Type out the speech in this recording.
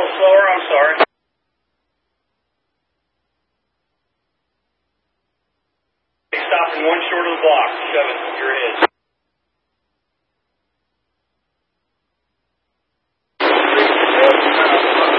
little slower, I'm sorry. Stopping one short of the block. Shove it. You're ahead.